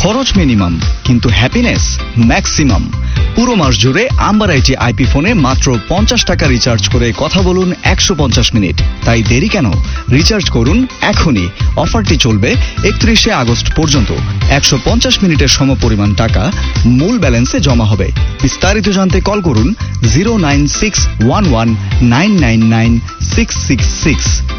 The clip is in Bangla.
খরচ মিনিমাম কিন্তু হ্যাপিনেস ম্যাক্সিমাম। পুরো মাস জুড়ে আম্বার আইটি আইপি ফোনে মাত্র 50 টাকা রিচার্জ করে কথা বলুন 150 মিনিট। তাই দেরি কেন? রিচার্জ করুন এখনই। অফারটি চলবে 31শে আগস্ট পর্যন্ত। 150 মিনিটের সমপরিমাণ টাকা মূল ব্যালেন্সে জমা হবে। বিস্তারিত জানতে কল করুন 09611999666।